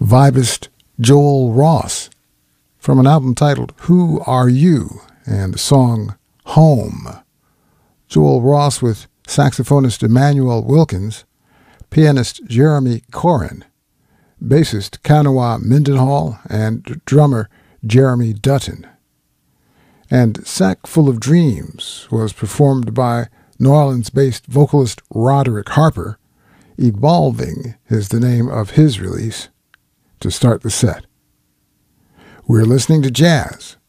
vibist Joel Ross from an album titled Who Are You? And the song Home. Joel Ross with saxophonist Emmanuel Wilkins, pianist Jeremy Corin, bassist Kanawha Mindenhall, and drummer Jeremy Dutton. And Sack Full of Dreams was performed by New Orleans-based vocalist Roderick Harper. Evolving is the name of his release to start the set. We're listening to jazz